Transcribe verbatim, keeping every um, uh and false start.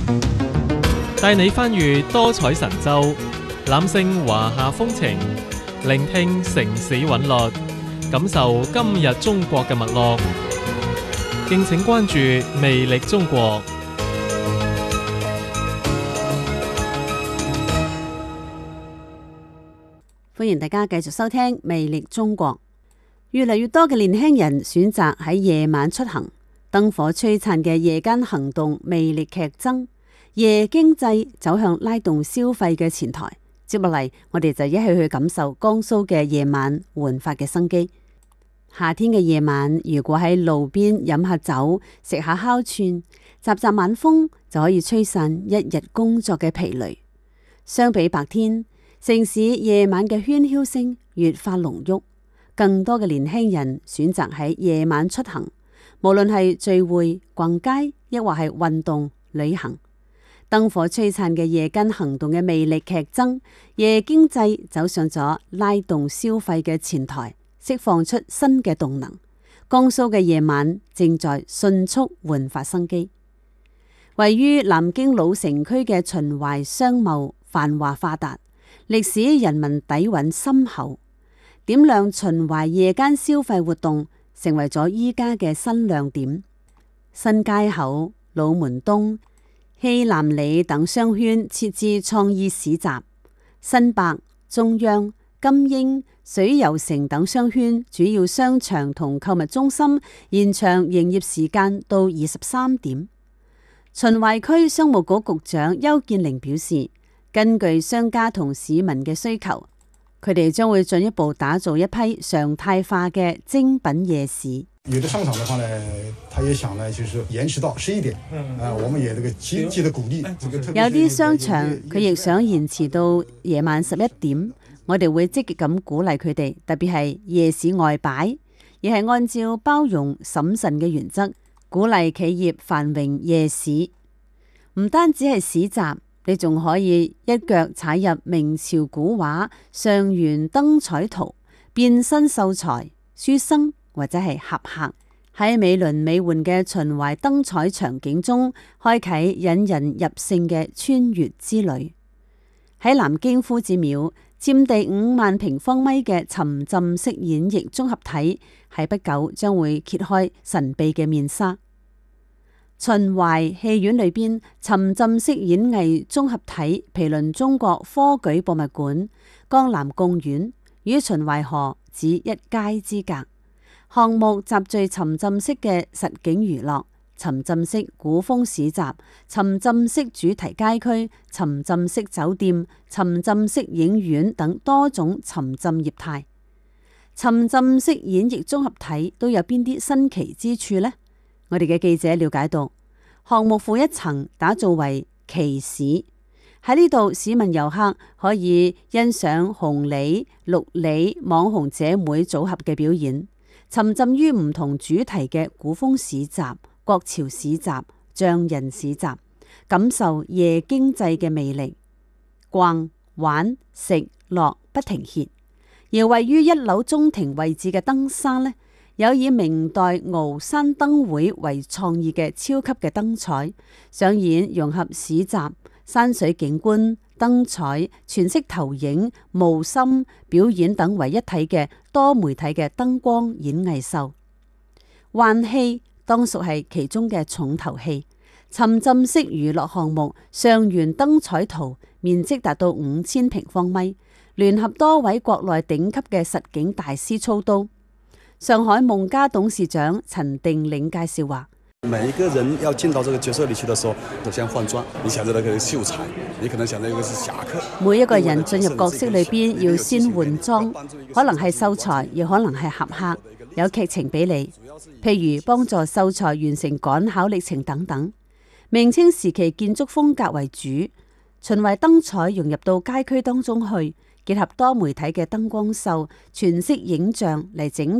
帶你翻閱多彩神州，攬勝華夏風情，聆聽城市韻律，感受今日中國嘅脈絡。敬請關注魅力中國。 歡迎大家繼續收聽魅力中國。越嚟越多嘅年輕人選擇喺夜晚出行，燈火璀璨嘅夜間行動魅力劇增，夜經濟走向拉動消費嘅前台。接落嚟，我哋就一起去感受江蘇嘅夜晚煥發嘅生機。夏天嘅夜晚，如果喺路邊飲下酒，食下烤串，習習晚風，就可以吹散一日工作嘅疲累。相比白天，城市夜晚嘅喧囂聲越發濃郁，更多嘅年輕人選擇喺夜晚出行，無論係聚會、逛街，抑或係運動、旅行。燈火璀璨嘅夜間行動嘅魅力劇增，夜經濟走上咗拉動消費嘅前台，釋放出新嘅動能。江蘇嘅夜晚正在迅速煥發生機。位於南京老城區嘅秦淮商貿繁華發達，歷史人民底蘊深厚，點亮秦淮夜間消費活動成為咗依家嘅新亮點。新街口、老門東、西南里等商圈設置創意市集，新百、中央、金鷹、水游城等商圈主要商場同購物中心延長營業時間到二十三點。秦淮區商務局局長邱建寧表示，根據商家同市民嘅需求，佢哋將會進一步打造一批常態化嘅精品夜市。 有的商場的話呢，他也想呢，就是延遲到十一點。啊，我們也這個積極的鼓勵。 有啲商場佢亦想延遲到夜晚十一點，我哋會積極咁鼓勵佢哋，特別係夜市外擺，而係按照包容審慎嘅原則，鼓勵企業繁榮夜市。唔單止係市集，你仲可以一腳踩入明朝古畫上元燈彩圖，變身秀才、書生或者係俠客，喺美輪美奐嘅秦淮燈彩場景中，開啟引人入勝嘅穿越之旅。喺南京夫子廟，佔地五萬平方米嘅沉浸式演繹綜合體，喺不久將會揭開神秘嘅面紗。秦淮戲院裏邊沉浸式演藝綜合體毗鄰中國科舉博物館、江南貢院，與秦淮河只一街之隔。項目集聚沉浸式嘅實景娛樂、沉浸式古風市集、沉浸式主題街區、沉浸式酒店、沉浸式影院等多種沉浸業態。沉浸式演繹綜合體都有邊啲新奇之處呢？我哋嘅記者了解到，項目負一層打造為奇市，喺呢度市民遊客可以欣賞紅里、綠里網紅姐妹組合嘅表演，沉浸於唔同主題嘅古風市集、國潮市集、匠人市集，感受夜經濟嘅魅力，逛、玩、食、樂不停歇。而位於一樓中庭位置嘅燈沙呢，有以明代廬山燈會為創意嘅超級嘅燈彩，上演融合市集、山水景觀、燈彩、全息投影、霧深表演等為一體嘅多媒體嘅燈光演藝秀。幻戲當屬係其中嘅重頭戲。沉浸式娛樂項目上元燈彩圖面積達到五千平方米，聯合多位國內頂級嘅實景大師操刀。上海夢家董事長陳定領介紹話： 每一個人要進到這個角色裏去的時候，首先換裝。你想着那個秀才，你可能想着一個是俠客。 每一個人進入角色裏邊要先換裝，可能係秀才，亦可能係俠客，有劇情俾你，譬如幫助秀才完成趕考歷程等等。明清時期建築風格為主，秦淮燈彩融入到街區當中去，結合多媒體嘅燈光秀、全息影像嚟整